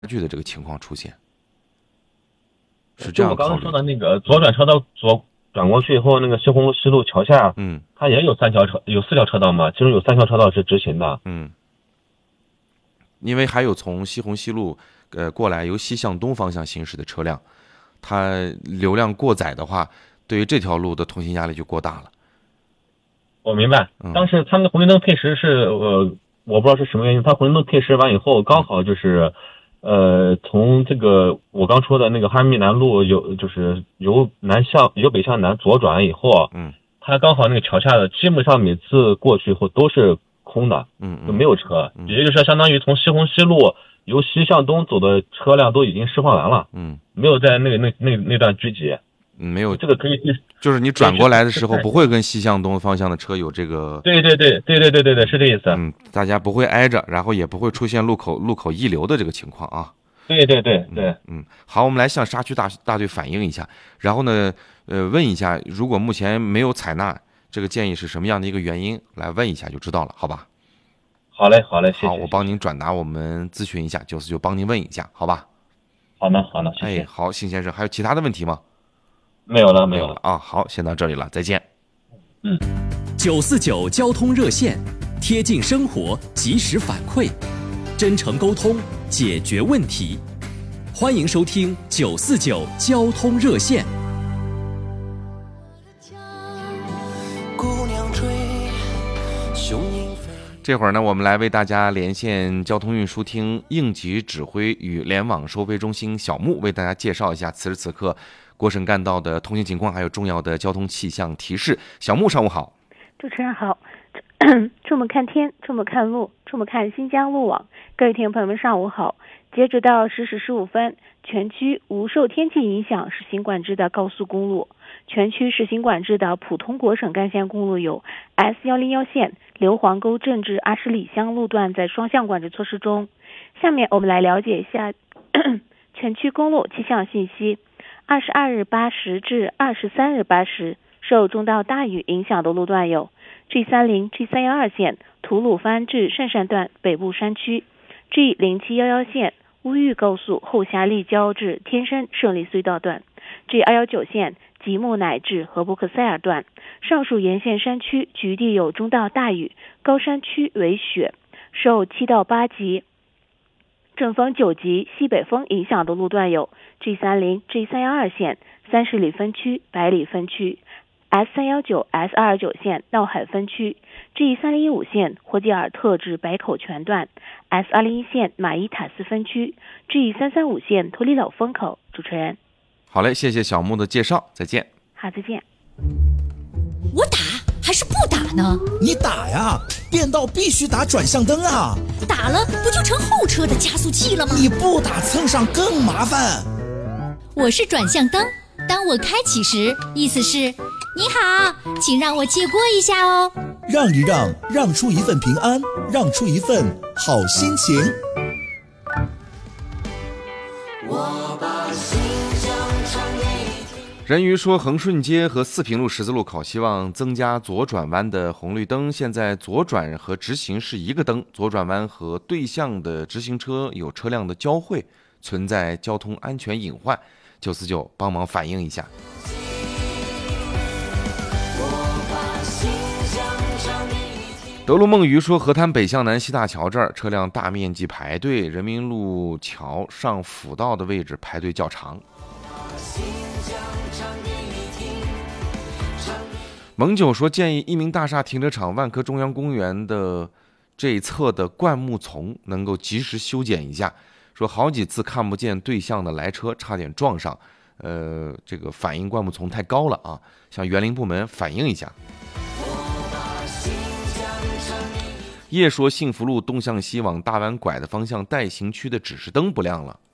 距的这个情况出现，是这样就我刚考虑刚说的那个左转车道转过去以后，那个西红西路桥下，它也有4条车道嘛，其中有3条车道是直行的。 因为还有从西红西路过来由西向东方向行驶的车辆，它流量过载的话，对于这条路的通行压力就过大了。 我明白，当时他们的红绿灯配时是我不知道是什么原因，它红绿灯配时完以后，刚好就是从这个我刚说的那个哈尔滨南路就是由北向南左转以后，它刚好那个桥下的基本上每次过去以后都是空的，就没有车，也就是相当于从西红西路由西向东走的车辆都已经释放完了，没有在那段聚集。 没有， 这个可以， 就是你转过来的时候不会跟西向东方向的车有这个， 对，是这意思。 大家不会挨着，然后也不会出现路口溢流的这个情况啊。 对， 好，我们来向沙区大队反映一下，然后呢，问一下，如果目前没有采纳这个建议是什么样的一个原因，来问一下就知道了，好吧？ 好嘞，谢谢。 好，我帮您转达，我们咨询一下，949帮您问一下，好吧？ 好的，谢谢。 好，辛先生，还有其他的问题吗？ 没有了啊。好，先到这里了，再见。 949交通热线，贴近生活，及时反馈，真诚沟通，解决问题。欢迎收听949交通热线。 这会儿呢，我们来为大家连线交通运输厅应急指挥与联网收费中心小木，为大家介绍一下此时此刻国省干道的通行情况，还有重要的交通气象提示。小木，上午好。 主持人好。出门看天，出门看路，出门看新疆路网。各位听众朋友们，上午好。截止到10时15分，全区无受天气影响实行管制的高速公路，全区实行管制的普通国省干线公路有 S101线硫磺沟镇至阿十里乡路段在双向管制措施中。下面我们来了解一下全区公路气象信息。22日8时至23日8时，受中到大雨影响的路段有 G30、G312线吐鲁番至圣山段北部山区， G0711线乌玉高速后峡立交至天山胜利隧道段， G219线吉木乃至和布克塞尔段。上述沿线山区局地有中到大雨，高山区为雪。受7到8级阵风9级西北风影响的路段有 G30、G312线三十里分区、百里分区， S319、S229线闹海分区， G3015线霍吉尔特至白口泉段， S201线马伊塔斯分区， G335线托里老风口。主持人。 好嘞，谢谢小木的介绍，再见。 好，再见。 我打还是不打呢？ 你打呀，变道必须打转向灯啊！ 打了不就成后车的加速器了吗？ 你不打蹭上更麻烦。 我是转向灯，当我开启时，意思是你好，请让我借过一下哦。 让一让，让出一份平安，让出一份好心情。 人鱼说，恒顺街和四平路十字路口希望增加左转弯的红绿灯，现在左转和直行是一个灯，左转弯和对向的直行车有车辆的交汇，存在交通安全隐患。949帮忙反映一下。德路梦鱼说，河滩北向南西大桥这儿车辆大面积排队，人民路桥上辅道的位置排队较长。蒙九说，建议一鸣大厦停车场万科中央公园的这一侧的灌木丛能够及时修剪一下，说好几次看不见对向的来车，差点撞上。这个反映灌木丛太高了啊，向园林部门反映一下。叶说，幸福路东向西往大湾拐的方向待行区的指示灯不亮了。